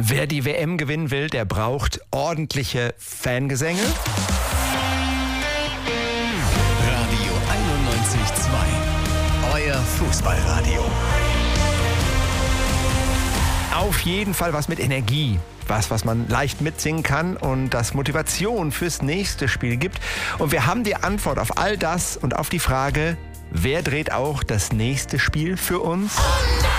Wer die WM gewinnen will, der braucht ordentliche Fangesänge. Radio 91.2. Euer Fußballradio. Auf jeden Fall was mit Energie. Was man leicht mitsingen kann und das Motivation fürs nächste Spiel gibt. Und wir haben die Antwort auf all das und auf die Frage, wer dreht auch das nächste Spiel für uns?